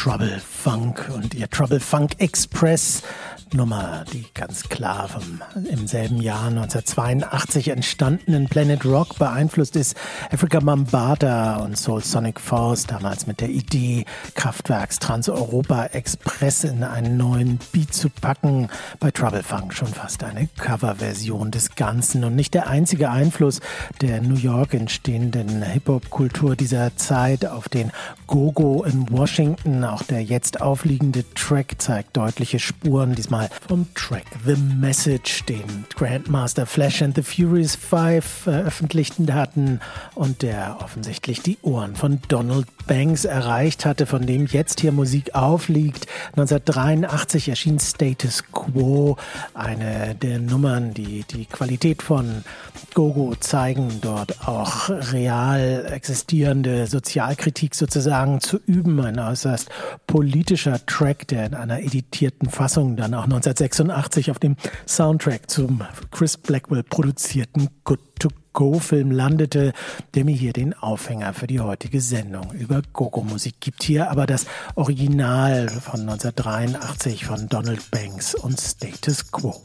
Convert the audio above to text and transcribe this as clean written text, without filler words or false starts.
Trouble Funk und ihr Trouble Funk Express Nummer, die ganz klar im selben Jahr 1982 entstandenen Planet Rock beeinflusst ist. Afrika Bambaataa und Soul Sonic Force, damals mit der Idee, Kraftwerks Trans-Europa Express in einen neuen Beat zu packen. Bei Trouble Funk schon fast eine Coverversion des Ganzen und nicht der einzige Einfluss der New York entstehenden Hip-Hop-Kultur dieser Zeit auf den Go-Go in Washington. Auch der jetzt aufliegende Track zeigt deutliche Spuren, diesmal vom Track The Message, den Grandmaster Flash and the Furious Five veröffentlichten hatten und der offensichtlich die Ohren von Donald Banks erreicht hatte, von dem jetzt hier Musik aufliegt. 1983 erschien Status Quo, eine der Nummern, die die Qualität von Go-Go zeigen, dort auch real existierende Sozialkritik sozusagen zu üben. Ein äußerst politischer Track, der in einer editierten Fassung dann auch 1986 auf dem Soundtrack zum Chris Blackwell produzierten Good to Go-Film landete, der mir hier den Aufhänger für die heutige Sendung über Go-Go-Musik gibt. Hier aber das Original von 1983 von Donald Banks und Status Quo.